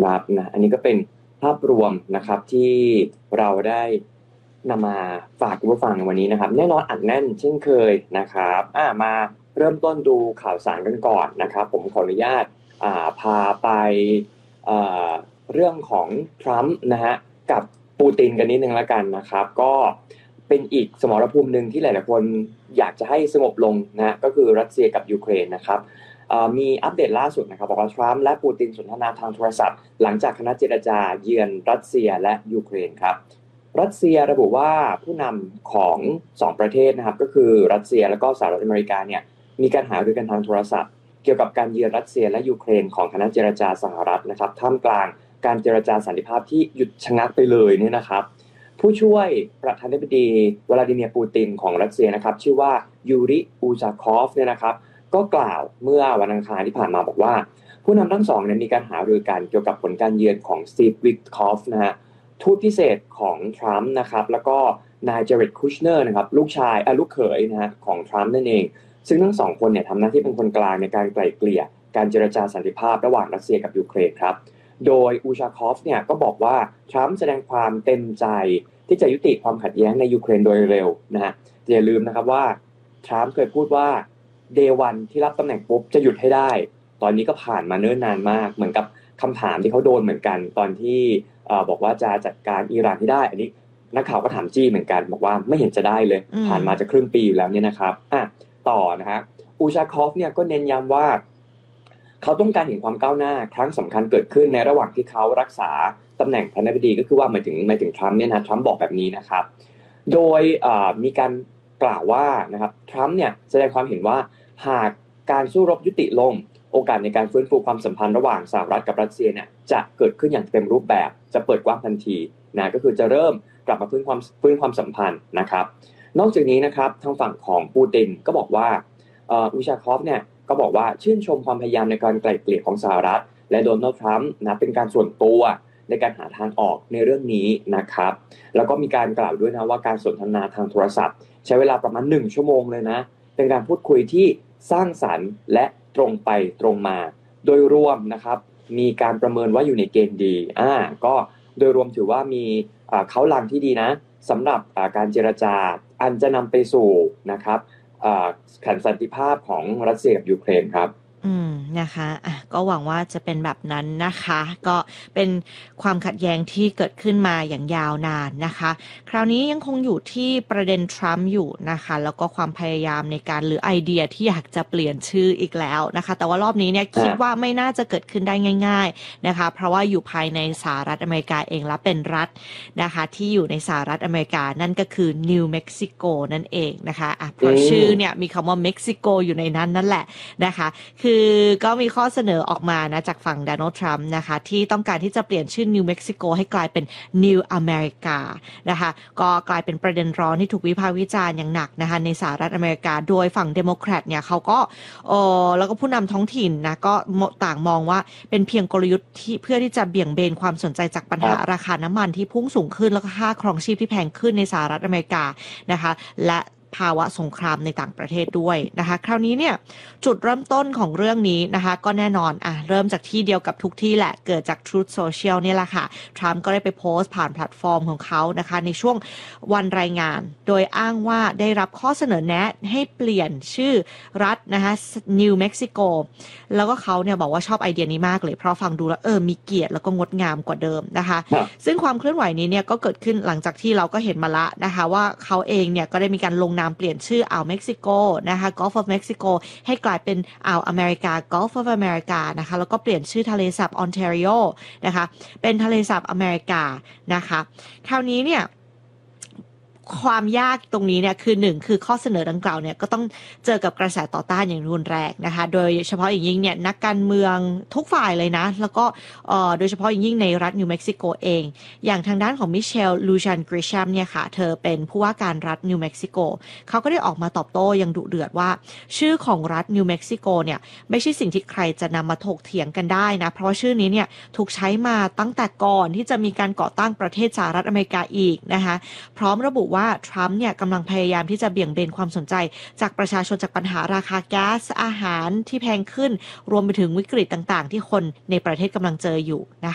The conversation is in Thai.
ครับนะอันนี้ก็เป็นภาพรวมนะครับที่เราได้นำมาฝากคุณผู้ฟังในวันนี้นะครับแน่นอนอัดแน่นเช่นเคยนะครับมาเริ่มต้นดูข่าวสารกันก่อนนะครับผมขออนุญาตพาไปเอ่อเรื่องของทรัมป์นะฮะกับปูตินกันนิดนึงแล้วกันนะครับก็เป็นอีกสมรภูมิหนึ่งที่หลายๆคนอยากจะให้สงบลงนะก็คือรัสเซียกับยูเครนนะครับมีอัปเดตล่าสุดนะครับบอกว่าทรัมป์และปูตินสนทนาทางโทรศัพท์หลังจากคณะเจรจาเยือนรัสเซียและยูเครนครับรัสเซียระบุว่าผู้นำของ2ประเทศนะครับก็คือรัสเซียและก็สหรัฐอเมริกาเนี่ยมีการหารือกันทางโทรศัพท์เกี่ยวกับการเยือนรัสเซียและยูเครนของคณะเจรจาสหรัฐนะครับท่ามกลางการเจรจาสันติภาพที่หยุดชะงักไปเลยเนี่ยนะครับผู้ช่วยประธานาธิบดีวลาดิเมียร์ปูตินของรัสเซียนะครับชื่อว่ายูริอูชาคอฟเนี่ยนะครับก็กล่าวเมื่อวันอังคารที่ผ่านมาบอกว่าผู้นำทั้งสองเนี่ยมีการหารือกันเกี่ยวกับผลการเยือนของสตีฟวิทคอฟนะฮะทูตพิเศษของทรัมป์นะครับแล้วก็นายเจเร็ดคูชเนอร์นะครับลูกเขยนะฮะของทรัมป์นั่นเองซึ่งทั้งสองคนเนี่ยทำหน้าที่เป็นคนกลางในการไกล่เกลี่ยการเจรจาสันติภาพระหว่างรัสเซียกับยูเครนครับโดยอูชาคอฟเนี่ยก็บอกว่าทรัมป์แสดงความเต็มใจที่จะยุติความขัดแย้งในยูเครนโดยเร็วนะฮะอย่าลืมนะครับว่าทรัมป์เคยพูดว่าเดวันที่รับตำแหน่งปุ๊บจะหยุดให้ได้ตอนนี้ก็ผ่านมาเนิ่นนานมากเหมือนกับคำถามที่เขาโดนเหมือนกันตอนที่บอกว่าจะจัดการอิหร่านให้ได้อันนี้นักข่าวก็ถามจี้เหมือนกันบอกว่าไม่เห็นจะได้เลยผ่านมาจะครึ่งปีอยู่แล้วเนี่ยนะครับต่อนะฮะอูชาคอฟเนี่ยก็เน้นย้ำว่าเขาต้องการเห็นความก้าวหน้าครั้งสำคัญเกิดขึ้นในระหว่างที่เขารักษาตำแหน่งประธานาธิบดีก็คือว่าหมายถึงทรัมป์เนี่ยนะทรัมป์บอกแบบนี้นะครับโดยมีการกล่าวว่านะครับทรัมป์เนี่ยแสดงความเห็นว่าหากการสู้รบยุติลงโอกาสในการฟื้นฟูความสัมพันธ์ระหว่างสหรัฐกับรัสเซียเนี่ยจะเกิดขึ้นอย่างเต็มรูปแบบจะเปิดกว้างทันทีนะก็คือจะเริ่มกลับมาฟื้นความสัมพันธ์นะครับนอกจากนี้นะครับทางฝั่งของปูตินก็บอกว่าอูชาคอฟเนี่ยก็บอกว่าชื่นชมความพยายามในการไกล่เกลี่ยของสหรัฐและโดนัลด์ทรัมป์นะเป็นการส่วนตัวในการหาทางออกในเรื่องนี้นะครับแล้วก็มีการกล่าวด้วยนะว่าการสนทนาทางโทรศัพท์ใช้เวลาประมาณ1ชั่วโมงเลยนะเป็นการพูดคุยที่สร้างสรรค์และตรงไปตรงมาโดยรวมนะครับมีการประเมินว่าอยู่ในเกณฑ์ดีก็โดยรวมถือว่ามีเขาหลังที่ดีนะสำหรับการเจรจาอันจะนำไปสู่นะครับสันติภาพของรัสเซียกับยูเครนครับนะคะก็หวังว่าจะเป็นแบบนั้นนะคะก็เป็นความขัดแย้งที่เกิดขึ้นมาอย่างยาวนานนะคะคราวนี้ยังคงอยู่ที่ประเด็นทรัมป์อยู่นะคะแล้วก็ความพยายามในการหรือไอเดียที่อยากจะเปลี่ยนชื่ออีกแล้วนะคะแต่ว่ารอบนี้เนี่ยคิดว่าไม่น่าจะเกิดขึ้นได้ง่ายๆนะคะเพราะว่าอยู่ภายในสหรัฐอเมริกาเองและเป็นรัฐนะคะที่อยู่ในสหรัฐอเมริกานั่นก็คือนิวเม็กซิโกนั่นเองนะคะเพราะชื่อเนี่ยมีคำว่าเม็กซิโกอยู่ในนั้นนั่นแหละนะคะคือก็มีข้อเสนอออกมานะจากฝั่งโดนัลด์ทรัมป์นะคะที่ต้องการที่จะเปลี่ยนชื่อนิวเม็กซิโกให้กลายเป็นนิวอเมริกานะคะก็กลายเป็นประเด็นร้อนที่ถูกวิพากษ์วิจารณ์อย่างหนักนะคะในสหรัฐอเมริกาโดยฝั่งเดโมแครตเนี่ยเขาก็แล้วก็ผู้นำท้องถิ่นนะก็ต่างมองว่าเป็นเพียงกลยุทธ์ที่เพื่อที่จะเบี่ยงเบนความสนใจจากปัญหาราคาน้ำมันที่พุ่งสูงขึ้นแล้วก็ค่าครองชีพที่แพงขึ้นในสหรัฐอเมริกานะคะและภาวะสงครามในต่างประเทศด้วยนะคะคราวนี้เนี่ยจุดเริ่มต้นของเรื่องนี้นะคะก็แน่นอนเริ่มจากที่เดียวกับทุกที่แหละเกิดจาก Truth Social เนี่ยแหละค่ะทรัมป์ก็ได้ไปโพสต์ผ่านแพลตฟอร์มของเขานะคะในช่วงวันรายงานโดยอ้างว่าได้รับข้อเสนอแนะให้เปลี่ยนชื่อรัฐนะคะนิวเม็กซิโกแล้วก็เขาเนี่ยบอกว่าชอบไอเดียนี้มากเลยเพราะฟังดูแล้วมีเกียรติแล้วก็งดงามกว่าเดิมนะคะซึ่งความเคลื่อนไหวนี้เนี่ยก็เกิดขึ้นหลังจากที่เราก็เห็นมาละนะคะว่าเขาเองเนี่ยก็ได้มีการลงนามเปลี่ยนชื่ออ่าวเม็กซิโกนะคะ Gulf of Mexico ให้กลายเป็นอ่าวอเมริกา Gulf of America นะคะแล้วก็เปลี่ยนชื่อทะเลสาบออนแทรีโอนะคะเป็นทะเลสาบอเมริกานะคะคราวนี้เนี่ยความยากตรงนี้เนี่ยคือ1คือข้อเสนอดังกล่าวเนี่ยก็ต้องเจอกับกระแสต่อต้านอย่างรุนแรงนะคะโดยเฉพาะอย่างยิ่งเนี่ยนักการเมืองทุกฝ่ายเลยนะแล้วก็โดยเฉพาะอย่างยิ่งในรัฐนิวเม็กซิโกเองอย่างทางด้านของมิเชลลูชันกริชัมเนี่ยค่ะเธอเป็นผู้ว่าการรัฐนิวเม็กซิโกเขาก็ได้ออกมาตอบโต้อย่างดุเดือดว่าชื่อของรัฐนิวเม็กซิโกเนี่ยไม่ใช่สิ่งที่ใครจะนำมาถกเถียงกันได้นะเพราะว่าชื่อนี้เนี่ยถูกใช้มาตั้งแต่ก่อนที่จะมีการก่อตั้งประเทศสหรัฐอเมริกาอีกนะคะพร้อมระบุว่าทรัมป์เนี่ยกำลังพยายามที่จะเบี่ยงเบนความสนใจจากประชาชนจากปัญหาราคาแก๊สอาหารที่แพงขึ้นรวมไปถึงวิกฤตต่างๆที่คนในประเทศกำลังเจออยู่นะคะ